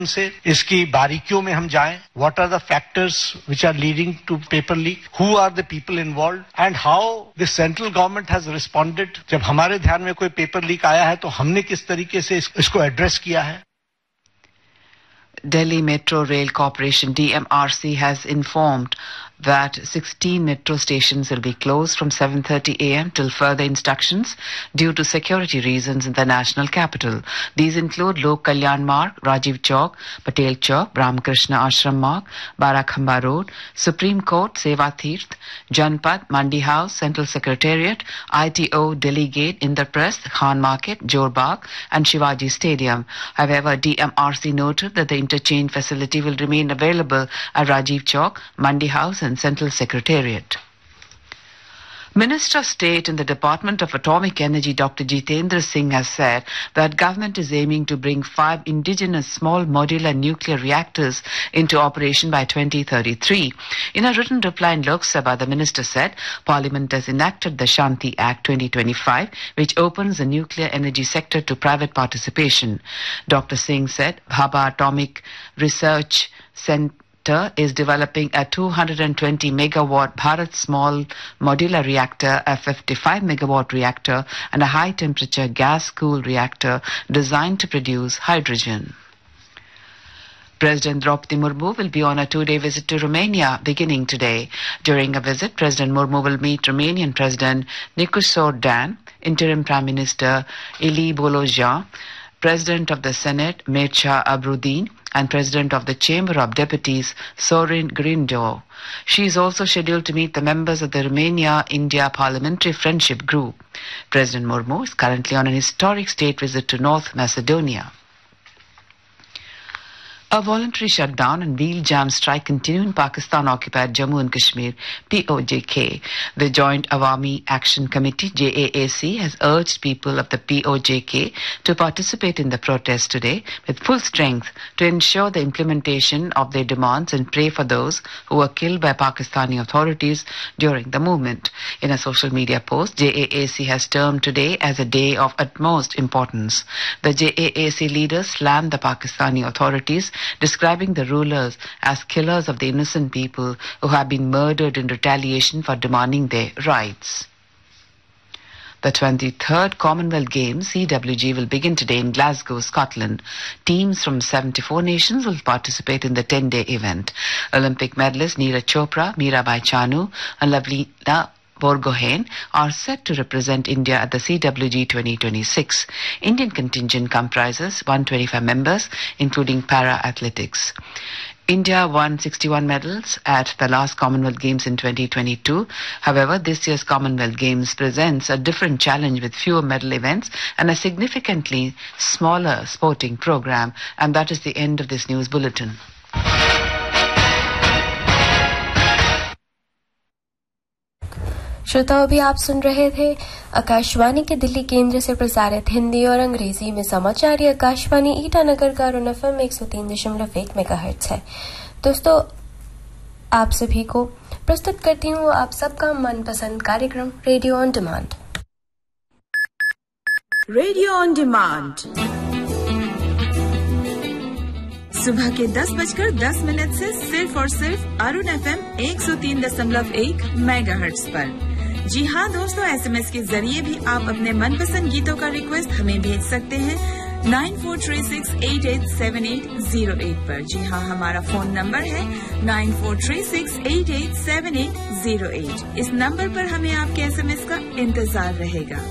से इसकी बारीकियों में हम जाएं. What are the factors which are leading to paper leak? Who are the people involved? And how the central government has responded? जब हमारे ध्यान में कोई पेपर लीक आया है तो हमने किस तरीके से इसको एड्रेस किया है. Delhi Metro Rail Corporation DMRC has informed that 16 metro stations will be closed from 7:30 a.m. till further instructions due to security reasons in the national capital. These include Lok Kalyan Marg, Rajiv Chowk, Patel Chowk, Ramakrishna Ashram Marg, Barakhamba Road, Supreme Court, Seva Tirth, Janpad, Mandi House, Central Secretariat, ITO, Delhi Gate, Indraprasth, Khan Market, Jor Bagh and Shivaji Stadium. However, DMRC noted that the interchange facility will remain available at Rajiv Chowk, Mandi House and Central Secretariat. Minister of State in the Department of Atomic Energy Dr. Jitendra Singh has said that government is aiming to bring 5 indigenous small modular nuclear reactors into operation by 2033. In a written reply in Lok Sabha, the minister said Parliament has enacted the Shanti Act 2025, which opens the nuclear energy sector to private participation. Dr. Singh said Bhabha Atomic Research Centre is developing a 220 megawatt Bharat Small Modular Reactor, a 55 megawatt reactor and a high temperature gas cooled reactor designed to produce hydrogen. President Draupadi Murmu will be on a 2-day visit to Romania beginning today. During a visit, President Murmu will meet Romanian President Nicolae Dan, Interim Prime Minister Ili Bolojan, President of the Senate Mircea Abrudin, and President of the Chamber of Deputies Sorin Grindeau. She is also scheduled to meet the members of the Romania-India Parliamentary Friendship Group. President Murmu is currently on an historic state visit to North Macedonia. A voluntary shutdown and wheel jam strike continue in Pakistan-occupied Jammu and Kashmir, POJK. The Joint Awami Action Committee, JAAC, has urged people of the POJK to participate in the protest today with full strength to ensure the implementation of their demands and pray for those who were killed by Pakistani authorities during the movement. In a social media post, JAAC has termed today as a day of utmost importance. The JAAC leaders slammed the Pakistani authorities, describing the rulers as killers of the innocent people who have been murdered in retaliation for demanding their rights. The 23rd Commonwealth Games, CWG, will begin today in Glasgow, Scotland. Teams from 74 nations will participate in the 10-day event. Olympic medalists Neeraj Chopra, Mirabai Chanu and Lavlina Borgohain are set to represent India at the CWG 2026. Indian contingent comprises 125 members, including para-athletics. India won 61 medals at the last Commonwealth Games in 2022. However, this year's Commonwealth Games presents a different challenge with fewer medal events and a significantly smaller sporting program. And that is the end of this news bulletin. श्रोताओं, भी आप सुन रहे थे आकाशवाणी के दिल्ली केंद्र से प्रसारित हिंदी और अंग्रेजी में समाचार। आकाशवाणी ईटानगर का FM 103.1 मेगाहर्ट्ज है। दोस्तों, आप सभी को प्रस्तुत करती हूँ आप सबका मनपसंद कार्यक्रम radio on demand. Radio on demand सुबह के 10:10 से सिर्फ और सिर्फ अरुण FM 103.1 मेगाहर्ट्ज पर। जी हाँ दोस्तों, SMS के जरिए भी आप अपने मनपसंद गीतों का रिक्वेस्ट हमें भेज सकते हैं 9436887808 पर। जी हाँ, हमारा फोन नंबर है 9436887808। इस नंबर पर हमें आपके SMS का इंतजार रहेगा।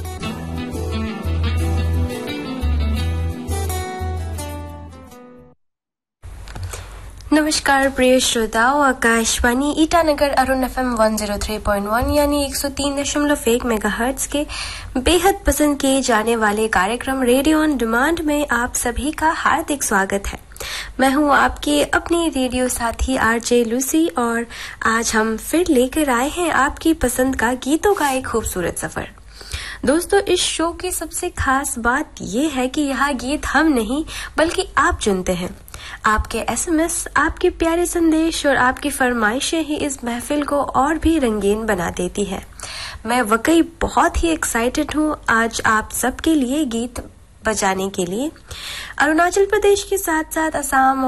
नमस्कार प्रिय श्रोताओं, आकाशवाणी ईटानगर अरुण FM 103.1 यानी 103.1 मेगाहर्ट्ज के बेहद पसंद किए जाने वाले कार्यक्रम रेडियो ऑन डिमांड में आप सभी का हार्दिक स्वागत है। मैं हूं आपकी अपनी रेडियो साथी आरजे लूसी और आज हम फिर लेकर आए हैं आपकी पसंद का गीतों का एक खूबसूरत सफर। दोस्तों, इस शो की सबसे खास बात यह है कि यह गीत हम नहीं बल्कि आप चुनते हैं। आपके SMS, आपके प्यारे संदेश और आपकी फरमाइशें ही इस महफिल को और भी रंगीन बना देती है। मैं वाकई बहुत ही एक्साइटेड हूँ आज आप सबके लिए गीत बचाने के लिए अरुणाचल प्रदेश के साथ साथ असम